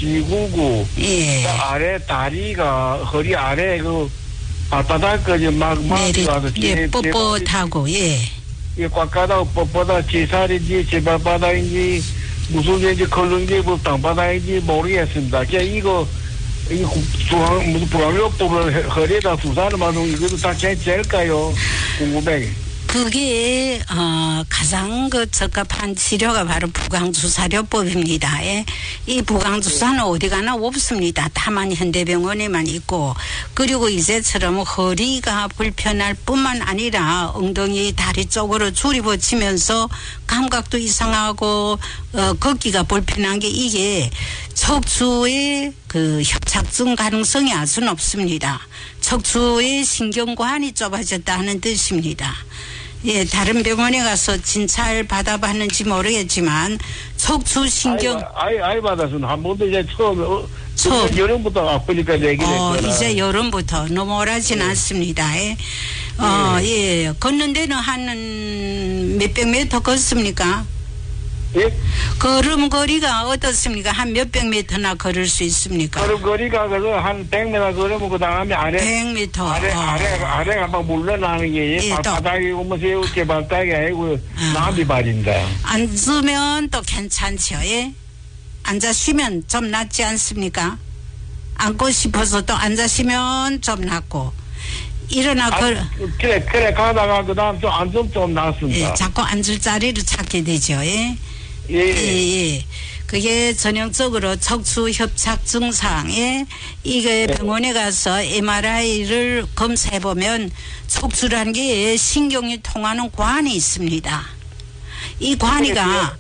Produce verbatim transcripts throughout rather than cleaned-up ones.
시구고 예. 그 아래 다리가 허리 아래 그 발바닥까지 막 내리, 막와서 예, 뻣뻣하고, 예. 예, 꽉 가다가 뻣뻣하 제살인지 제발바닥인지 무슨 게인지 걸른지 뭐 땅바닥인지 모르겠습니다. 그냥 이거 이 중앙 무슨 불황요법을 허리에다 주사를 맞으면 이것도 다 괜찮을까요? 궁금해. 그게 어, 가장 그 적합한 치료가 바로 부강주사료법입니다. 예. 이 부강주사는 어디 가나 없습니다. 다만 현대병원에만 있고, 그리고 이제처럼 허리가 불편할 뿐만 아니라 엉덩이 다리 쪽으로 줄이 붙이면서 감각도 이상하고 어, 걷기가 불편한 게 이게 척추의 그 협착증 가능성이 아주 높습니다. 척추의 신경관이 좁아졌다 하는 뜻입니다. 예, 다른 병원에 가서 진찰 받아봤는지 모르겠지만 척추 신경 아이 아이 받아서는 한 번도 이제 처음 어, 처음 여름부터 아프니까 얘기를 어, 했잖아. 이제 여름부터 너무 오라진 네. 않습니다. 예. 어, 예. 예. 걷는 데는 한 몇백 미터 걷습니까? 예? 걸음거리가 어떻습니까? 한 몇백 미터나 걸을 수 있습니까? 걸음거리가 그래서 한 백 미터 걸으면 그 다음에 아래 백 미터 아래 어. 아래 아래가 막 물러나는 게 예, 바닥이 오면 새우게 바닥이 아니고 나비 발인다. 앉으면 또 괜찮죠. 예? 앉아 쉬면 좀 낫지 않습니까? 앉고 싶어서 또 앉아 쉬면 좀 낫고. 일어나 아, 걸 그래 그래 가다가 그 다음 좀 앉으면 좀 낫습니다. 예, 자꾸 앉을 자리를 찾게 되죠. 예? 예. 예, 예. 그게 전형적으로 척추 협착 증상에 이게 병원에 가서 엠알아이를 검사해 보면 척추라는 게 신경이 통하는 관이 있습니다. 이 관이가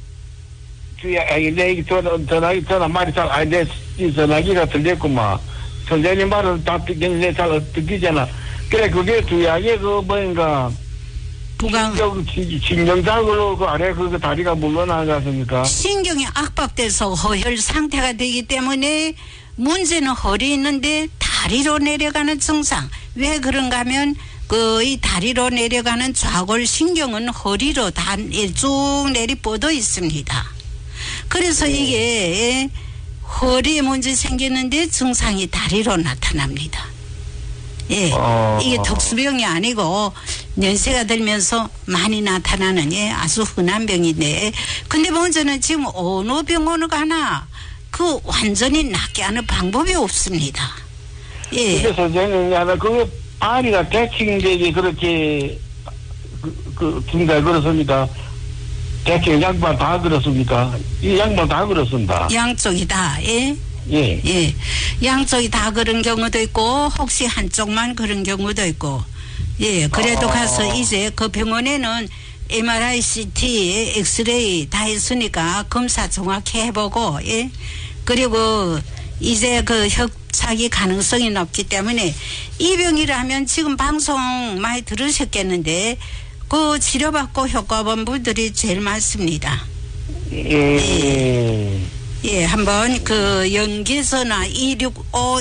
내 전화기 전화 말이 잘 안 돼. 전화기가 들렸구만. 선생님 말은 다 듣기는 잘 듣기잖아. 그래 그게 두약의 그 뭔가 부강 신경장으로 그 아래 그 다리가 물러나지 않습니까? 신경이 압박돼서 허혈 상태가 되기 때문에 문제는 허리에 있는데 다리로 내려가는 증상. 왜 그런가 하면 그 이 다리로 내려가는 좌골 신경은 허리로 다 쭉 내리 뻗어 있습니다. 그래서 네. 이게 허리에 문제 생기는데 증상이 다리로 나타납니다. 예, 어. 이게 특수병이 아니고 연세가 들면서 많이 나타나는 예, 아주 흔한 병인데, 근데 문제는 지금 어느 병원을 가나 그 완전히 낫게 하는 방법이 없습니다. 예. 그래서 선생님 하나 그 아리가 대칭되기 그렇게 그, 그 중다 그렇습니까? 대칭 양반 다 그렇습니까? 이 양반 다 그렇습니다. 양쪽이 다 예. 예. 예. 양쪽이 다 그런 경우도 있고, 혹시 한쪽만 그런 경우도 있고, 예. 그래도 아. 가서 이제 그 병원에는 엠알아이, 씨티, 엑스레이 다 했으니까 검사 정확히 해보고, 예. 그리고 이제 그 협착이 가능성이 높기 때문에 이 병이라면 지금 방송 많이 들으셨겠는데, 그 치료받고 효과 본 분들이 제일 많습니다. 예. 예. 예, 한번 그 연계전화 이육오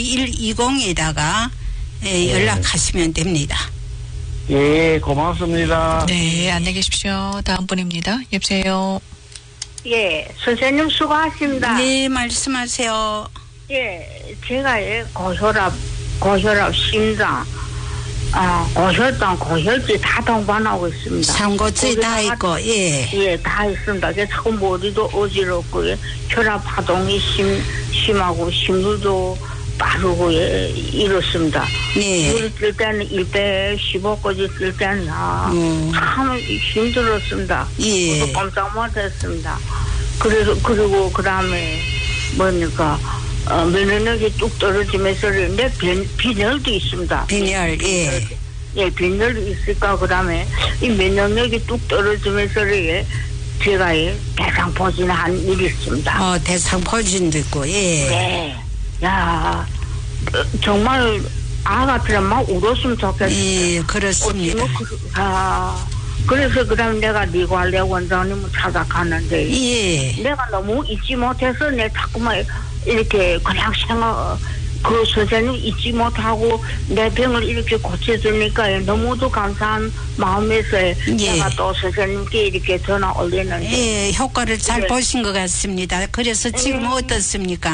이일이공에다가 예, 연락하시면 됩니다. 예, 고맙습니다. 네, 안녕히 계십시오. 다음 분입니다. 여보세요. 예, 선생님 수고하십니다. 네, 말씀하세요. 예, 제가 예, 고혈압, 고혈압, 심장, 아, 고혈당, 고혈脂 다 동반하고 있습니다. 상고증이 다 있고, 예. 예, 다 있습니다. 그래서 자꾸 머리도 어지럽고, 예, 혈압 파동이 심, 심하고, 심술도 빠르고, 예, 이렇습니다. 네. 물을 뜰 때는 백십오까지 뜰 때는, 아, 음. 참 힘들었습니다. 예. 저도 깜짝 못했습니다. 그래서, 그리고 그 다음에, 뭐니까, 어, 면역력이 뚝 떨어지면서 내 빈혈도 있습니다. 빈혈, 예. 예, 빈혈도 있으니까 그 다음에 이 면역력이 뚝 떨어지면서 예, 제가 예, 대상포진 한 일이 있습니다. 어, 대상포진도 있고, 예. 네. 야, 어, 정말 아 같으면 막 울었으면 좋겠어요. 예, 그렇습니다. 어, 그, 아, 그래서 그 다음에 내가 니관리 원장님을 찾아갔는데 예. 내가 너무 잊지 못해서 내 자꾸만 이렇게 그냥 생각, 그 선생님 잊지 못하고 내 병을 이렇게 고쳐주니까 너무도 감사한 마음에서 예. 내가 또 선생님께 이렇게 전화 올리는데 예, 효과를 잘 예. 보신 것 같습니다. 그래서 지금 음. 어떻습니까?